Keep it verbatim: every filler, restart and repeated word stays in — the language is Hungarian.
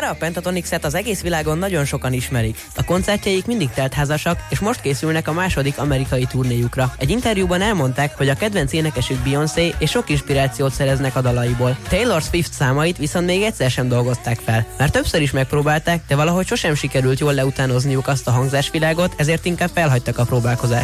Barbara Pentatonixet az egész világon nagyon sokan ismerik. A koncertjeik mindig teltházasak, és most készülnek a második amerikai turnéjukra. Egy interjúban elmondták, hogy a kedvenc énekesük Beyoncé, és sok inspirációt szereznek a dalaiból. Taylor Swift számait viszont még egyszer sem dolgozták fel. Már többször is megpróbálták, de valahogy sosem sikerült jól leutánozniuk azt a hangzásvilágot, ezért inkább felhagytak a próbálkozást.